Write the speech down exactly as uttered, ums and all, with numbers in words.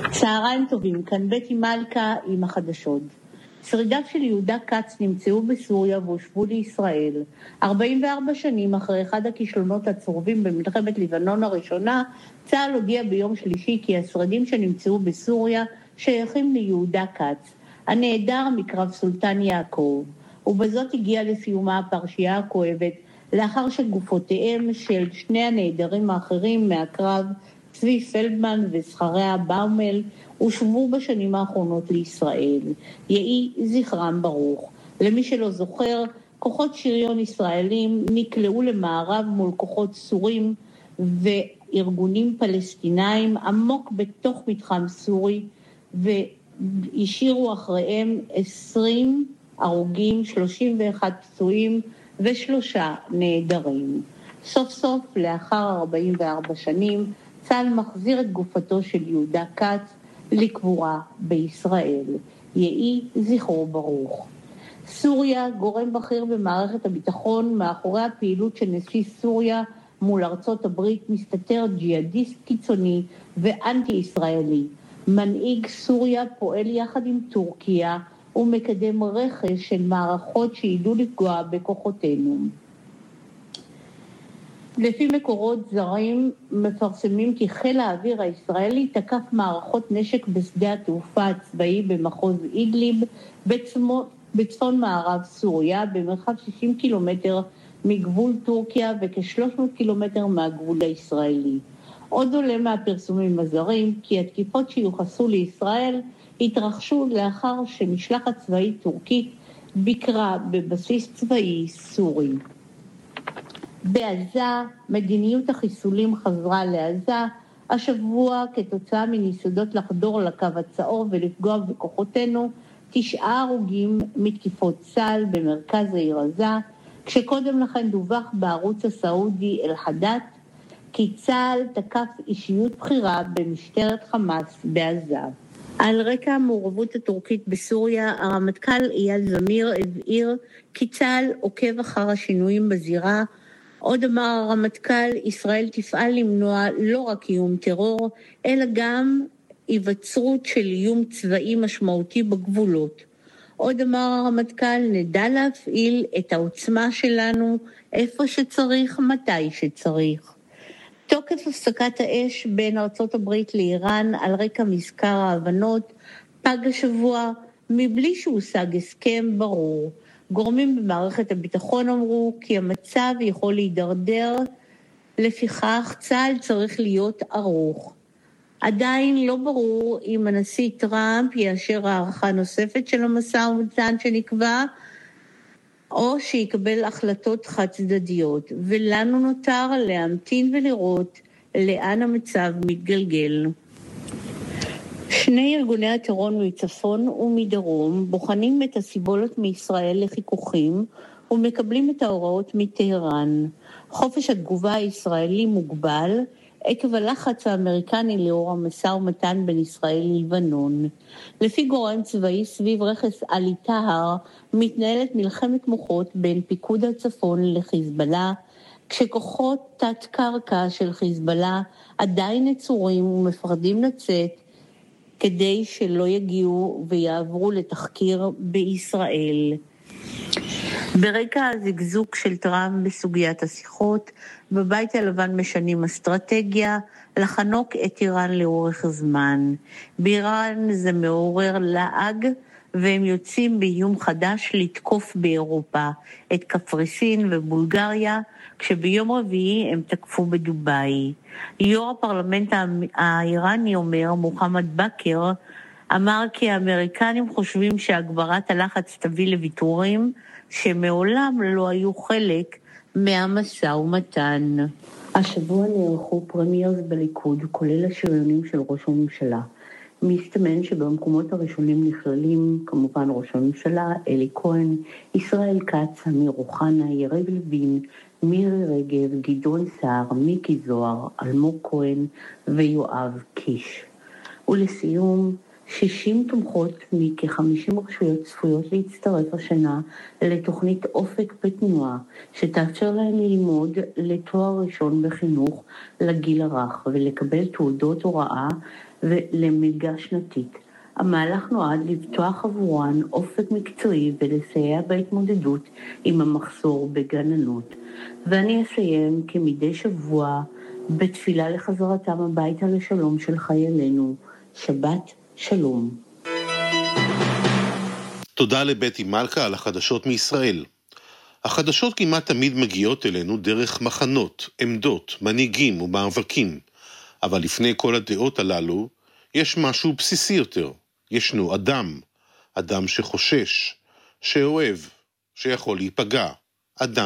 צהריים טובים, כאן בטי מלכה עם החדשות. שרידיו של יהודה כץ נמצאו בסוריה והושבו לישראל. ארבעים וארבע שנים אחרי אחד הכישלונות הצורבים במלחמת לבנון הראשונה, צה"ל הודיע ביום שלישי כי השרידים שנמצאו בסוריה שייכים ליהודה כץ, הנעדר מקרב סולטן יעקב, ובזאת הגיעה לסיומה הפרשייה הכואבת, לאחר שגופותיהם של שני הנעדרים האחרים מהקרב, צבי פלדמן וזכריה באומל, הושבו בשנים האחרונות לישראל. יהי זכרם ברוך. למי שלא זוכר, כוחות שריון ישראלים נקלעו למערב מול כוחות סורים וארגונים פלסטינאים עמוק בתוך מתחם סורי, והשאירו אחריהם עשרים הרוגים, שלושים ואחד פצועים ושלושה נעדרים. סוף סוף, לאחר ארבעים וארבע שנים, צה"ל מחזיר את גופתו של יהודה כץ לקבורה בישראל. יהי זכרו ברוך. סוריה, גורם בכיר במערכת הביטחון, מאחורי הפעילות של נשיא סוריה מול ארצות הברית מסתתר ג'יהאדיסט קיצוני ואנטי-ישראלי. מנהיג סוריה פועל יחד עם טורקיה ומקדם רכש של מערכות שידעו לפגוע בכוחותינו. לפי מקורות זרים מפרסמים כי חיל האוויר הישראלי תקף מערכות נשק בשדה התעופה הצבאי במחוז אידליב בצפון, בצפון מערב סוריה, במרחב שישים קילומטר מגבול טורקיה וכ-שלוש מאות קילומטר מהגבול הישראלי. עוד עולה מהפרסומים הזרים כי התקיפות שיוחסו לישראל התרחשו לאחר שמשלחת צבאית טורקית ביקרה בבסיס צבאי סורי. בעזה, מדיניות החיסולים חזרה לעזה, השבוע כתוצאה מניסיונות לחדור לקו הצהוב ולפגוע בכוחותינו, תשעה הרוגים מתקיפות צה"ל במרכז העיר עזה, כשקודם לכן דווח בערוץ הסעודי אל-חדאד, כי צה"ל תקף אישיות בחירה במשטרת חמאס בעזה. על רקע המעורבות הטורקית בסוריה, הרמטכ"ל אייל זמיר הבהיר כי צה"ל עוקב אחר השינויים בזירה. עוד אמר הרמטכ"ל, ישראל תפעל למנוע לא רק איום טרור, אלא גם היווצרות של איום צבאי משמעותי בגבולות. עוד אמר הרמטכ"ל, נדע להפעיל את העוצמה שלנו איפה שצריך, מתי שצריך. תוקף הפסקת האש בין ארצות הברית לאיראן על רקע מזכר ההבנות פג השבוע מבלי שהושג הסכם ברור. גורמים במערכת הביטחון אמרו כי המצב יכול להידרדר, לפיכך צה"ל צריך להיות ערוך. עדיין לא ברור אם הנשיא טראמפ יאשר הערכה נוספת של המשא ומתן שנקבע, או שיקבל החלטות חד צדדיות, ולנו נותר להמתין ולראות לאן המצב מתגלגל. שני ארגוני הטרור מצפון ומדרום בוחנים את הסיבולות מישראל לחיכוכים ומקבלים את ההוראות מטהרן. חופש התגובה הישראלי מוגבל עקב הלחץ האמריקני לאור המשא ומתן בין ישראל ללבנון. לפי גורם צבאי סביב רכס עלי טהר מתנהלת מלחמת מוחות בין פיקוד הצפון לחיזבאללה, כשכוחות תת קרקע של חיזבאללה עדיין נצורים ומפחדים לצאת כדי שלא יגיעו ויעברו לתחקיר בישראל. ברקע הזגזוג של טראמפ בסוגיית השיחות, בבית הלבן משנים אסטרטגיה לחנוק את איראן לאורך זמן. באיראן זה מעורר לעג, והם יוצאים באיום חדש לתקוף באירופה את קפריסין ובולגריה, כשביום רביעי הם תקפו בדובאי. יו"ר הפרלמנט האיראני אומר, מוחמד בכר, אמר כי האמריקנים חושבים שהגברת הלחץ תביא לוויתורים שמעולם לא היו חלק מהמשא ומתן. השבוע נערכו פרמיירס בליכוד, כולל השריונים של ראש הממשלה. מסתמן שבמקומות הראשונים נכללים כמובן ראש הממשלה, אלי כהן, ישראל כץ, אמיר אוחנה, יריב לוין, מירי רגב, גדעון סער, מיקי זוהר, אלמוג כהן ויואב קיש. ולסיום, שישים תומכות מכ-חמישים רשויות צפויות להצטרף השנה לתוכנית אופק בתנועה, שתאפשר להן ללמוד לתואר ראשון בחינוך לגיל הרך ולקבל תעודות הוראה ולמלגה שנתית. המהלך נועד לפתוח עבורן אופק מקצועי ולסייע בהתמודדות עם המחסור בגננות. ואני אסיים כמדי שבוע בתפילה לחזרתם הביתה לשלום של חיילינו. שבת שלום. תודה לבטי מלכה על החדשות מישראל. החדשות כמעט תמיד מגיעות אלינו דרך מחנות, עמדות, מנהיגים ומאבקים. אבל לפני כל הדעות הללו, יש משהו בסיסי יותר. ישנו אדם, אדם שחושש, שאוהב, שיכול להיפגע, אדם